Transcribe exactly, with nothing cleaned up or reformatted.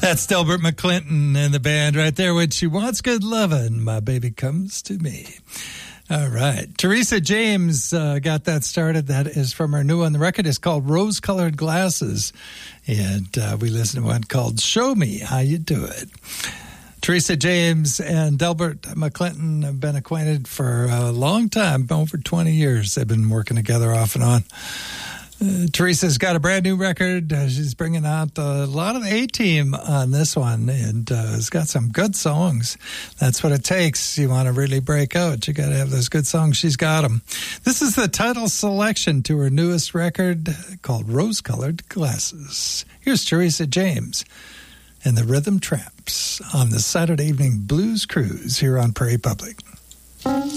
That's Delbert McClinton and the band right there. When she wants good lovin', my baby comes to me. All right. Teresa James uh, got that started. That is from her new one. The record is called Rose-Colored Glasses. And uh, we listened to one called Show Me How You Do It. Teresa James and Delbert McClinton have been acquainted for a long time, over twenty years. They've been working together off and on. Uh, Teresa's got a brand new record. Uh, she's bringing out a lot of A-Team on this one, and uh, it's got some good songs. That's what it takes. You want to really break out, you got to have those good songs. She's got them. This is the title selection to her newest record called Rose-Colored Glasses. Here's Teresa James and the Rhythm Tramps on the Saturday Evening Blues Cruise here on Prairie Public.